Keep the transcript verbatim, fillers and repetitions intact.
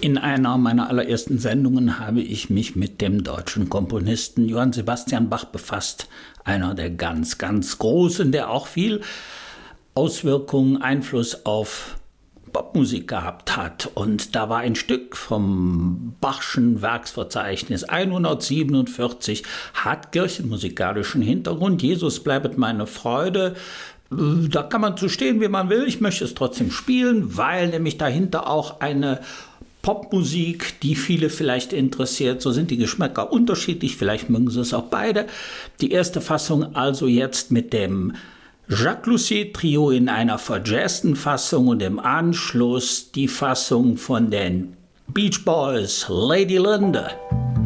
In einer meiner allerersten Sendungen habe ich mich mit dem deutschen Komponisten Johann Sebastian Bach befasst. Einer der ganz, ganz Großen, der auch viel Auswirkungen, Einfluss auf Popmusik gehabt hat. Und da war ein Stück vom Bachschen Werksverzeichnis hundertsiebenundvierzig, hat kirchenmusikalischen Hintergrund. Jesus bleibet meine Freude. Da kann man zu stehen, wie man will. Ich möchte es trotzdem spielen, weil nämlich dahinter auch eine Popmusik, die viele vielleicht interessiert. So sind die Geschmäcker unterschiedlich, vielleicht mögen sie es auch beide. Die erste Fassung also jetzt mit dem Jacques Lussier Trio in einer verjazzten Fassung und im Anschluss die Fassung von den Beach Boys, Lady Linda.